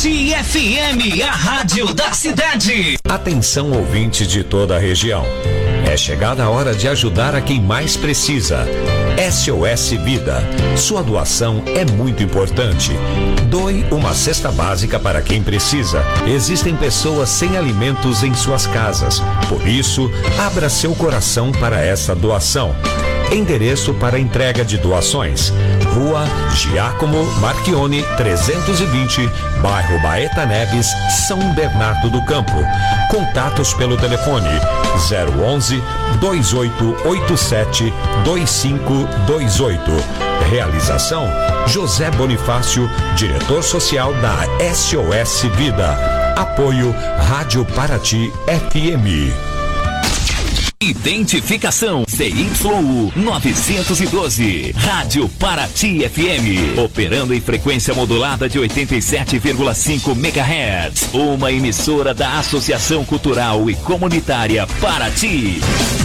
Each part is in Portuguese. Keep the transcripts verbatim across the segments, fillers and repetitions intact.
Paraty F M, a rádio da cidade. Atenção, ouvintes de toda a região. É chegada a hora de ajudar a quem mais precisa. S O S Vida. Sua doação é muito importante. Doe uma cesta básica para quem precisa. Existem pessoas sem alimentos em suas casas. Por isso, abra seu coração para essa doação. Endereço para entrega de doações: Rua Giacomo Marchione trezentos e vinte, bairro Baeta Neves, São Bernardo do Campo. Contatos pelo telefone zero onze, dois oito oito sete, dois cinco dois oito. Realização: José Bonifácio, diretor social da S O S Vida. Apoio Rádio Paraty F M. Identificação C Y U novecentos e doze, Rádio Paraty F M, operando em frequência modulada de oitenta e sete vírgula cinco megahertz, uma emissora da Associação Cultural e Comunitária Paraty.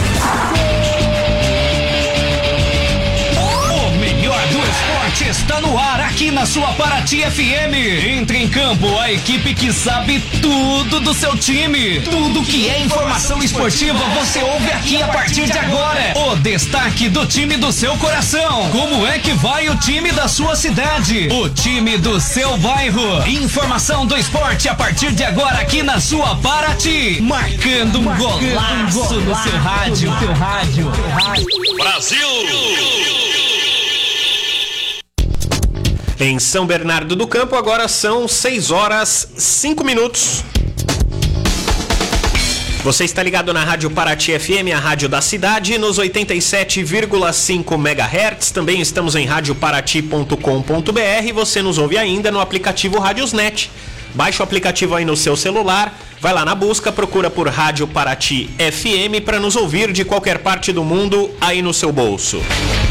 Está no ar aqui na sua Paraty F M. Entre em campo a equipe que sabe tudo do seu time. Tudo que é informação esportiva você ouve aqui a partir de agora. O destaque do time do seu coração. Como é que vai o time da sua cidade? O time do seu bairro. Informação do esporte a partir de agora aqui na sua Paraty. Marcando um Marcando golaço, golaço no seu rádio. Seu rádio. Brasil! Em São Bernardo do Campo, agora são seis horas cinco minutos. Você está ligado na Rádio Paraty F M, a rádio da cidade, nos oitenta e sete vírgula cinco megahertz. Também estamos em rádio paraty ponto com ponto b r. Você nos ouve ainda no aplicativo Radiosnet. Baixe o aplicativo aí no seu celular, vai lá na busca, procura por Rádio Paraty F M para nos ouvir de qualquer parte do mundo aí no seu bolso.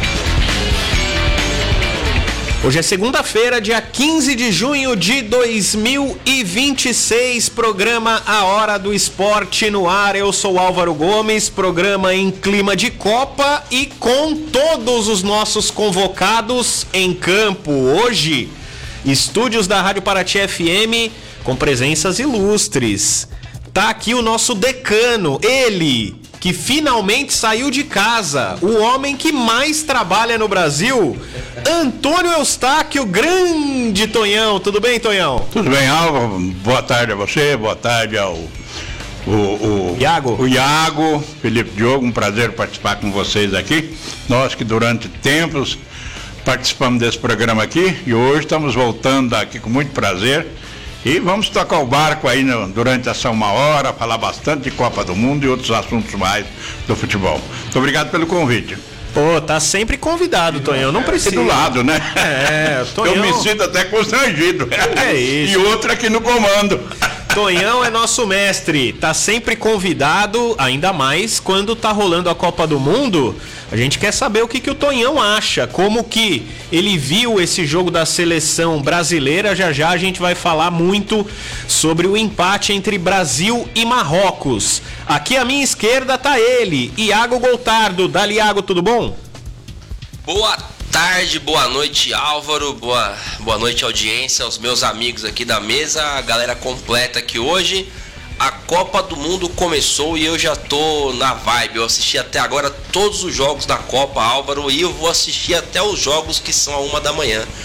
Hoje é segunda-feira, dia quinze de junho de dois mil e vinte e seis, programa A Hora do Esporte no ar. Eu sou Álvaro Gomes, programa em clima de Copa e com todos os nossos convocados em campo. Hoje, estúdios da Rádio Paraty F M com presenças ilustres. Tá aqui o nosso decano, ele que finalmente saiu de casa, o homem que mais trabalha no Brasil, Antônio Eustáquio, grande Tonhão. Tudo bem, Tonhão? Tudo bem, Álvaro. Boa tarde a você, boa tarde ao o, o, Iago. o Iago, Felipe Diogo, um prazer participar com vocês aqui. Nós que durante tempos participamos desse programa aqui e hoje estamos voltando aqui com muito prazer. E vamos tocar o barco aí no, durante essa uma hora, falar bastante de Copa do Mundo e outros assuntos mais do futebol. Muito obrigado pelo convite. Pô, tá sempre convidado, Tonhão, não precisa. Do lado, né? É, Tonhão. Eu me sinto até constrangido. É isso. E outro aqui no comando. Tonhão é nosso mestre, tá sempre convidado, ainda mais quando tá rolando a Copa do Mundo. A gente quer saber o que, que o Tonhão acha, como que ele viu esse jogo da seleção brasileira. Já já a gente vai falar muito sobre o empate entre Brasil e Marrocos. Aqui à minha esquerda tá ele, Iago Goltardo. Dali, Iago, tudo bom? Boa tarde, boa noite, Álvaro, boa, boa noite, audiência, aos meus amigos aqui da mesa, a galera completa aqui hoje. A Copa do Mundo começou e eu já tô na vibe. Eu assisti até agora todos os jogos da Copa, Álvaro, e eu vou assistir até os jogos que são a uma da manhã.